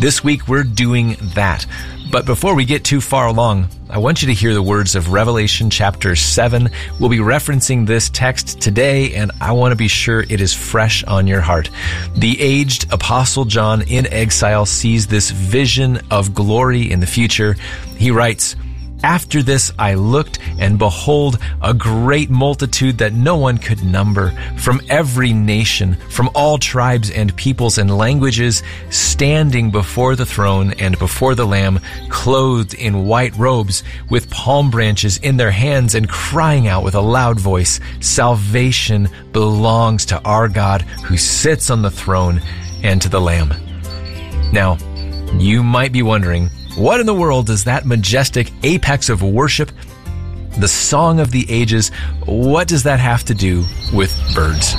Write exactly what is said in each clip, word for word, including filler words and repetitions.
This week, we're doing that. But before we get too far along, I want you to hear the words of Revelation chapter seven. We'll be referencing this text today, and I want to be sure it is fresh on your heart. The aged Apostle John in exile sees this vision of glory in the future. He writes, "After this I looked, and behold, a great multitude that no one could number, from every nation, from all tribes and peoples and languages, standing before the throne and before the Lamb, clothed in white robes, with palm branches in their hands, and crying out with a loud voice, 'Salvation belongs to our God who sits on the throne and to the Lamb.'" Now, you might be wondering, what in the world does that majestic apex of worship, the song of the ages, what does that have to do with birds?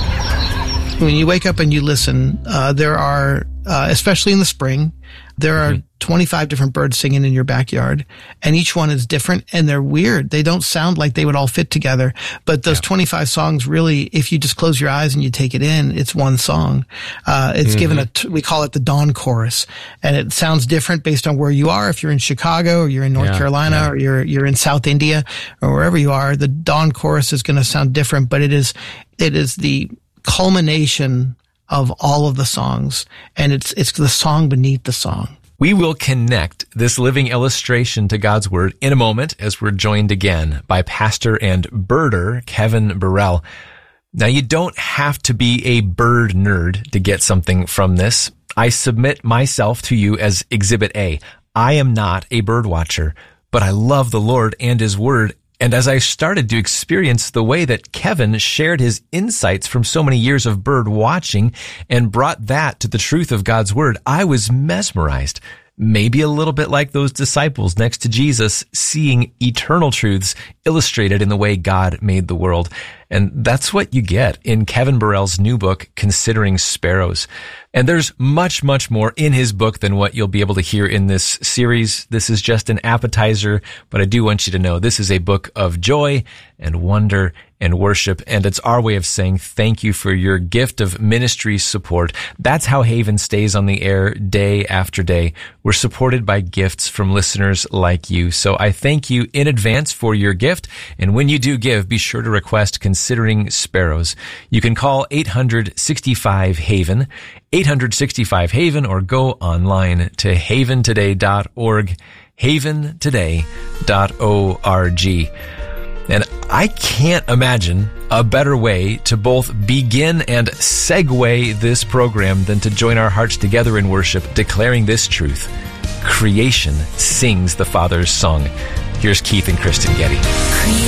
When you wake up and you listen, uh, there are, uh, especially in the spring, there are mm-hmm. twenty-five different birds singing in your backyard, and each one is different, and they're weird. They don't sound like they would all fit together, but those yeah. twenty-five songs really, if you just close your eyes and you take it in, it's one song. Uh, it's mm-hmm. given a, t- we call it the dawn chorus, and it sounds different based on where you are. If you're in Chicago, or you're in North yeah, Carolina, yeah. or you're, you're in South India, or wherever you are, the dawn chorus is going to sound different, but it is, it is the culmination of all of the songs, and it's it's the song beneath the song. We will connect this living illustration to God's Word in a moment as we're joined again by pastor and birder Kevin Burrell. Now, you don't have to be a bird nerd to get something from this. I submit myself to you as Exhibit A. I am not a bird watcher, but I love the Lord and His Word. And as I started to experience the way that Kevin shared his insights from so many years of bird watching and brought that to the truth of God's Word, I was mesmerized. Maybe a little bit like those disciples next to Jesus, seeing eternal truths illustrated in the way God made the world. And that's what you get in Kevin Burrell's new book, Considering Sparrows. And there's much, much more in his book than what you'll be able to hear in this series. This is just an appetizer, but I do want you to know this is a book of joy and wonder and worship, and it's our way of saying thank you for your gift of ministry support. That's how Haven stays on the air day after day. We're supported by gifts from listeners like you. So I thank you in advance for your gift, and when you do give, be sure to request Considering Sparrows. You can call eight hundred sixty-five Haven, eight hundred sixty-five Haven, or go online to haven today dot org, haven today dot org. And I can't imagine a better way to both begin and segue this program than to join our hearts together in worship, declaring this truth. Creation sings the Father's song. Here's Keith and Kristen Getty.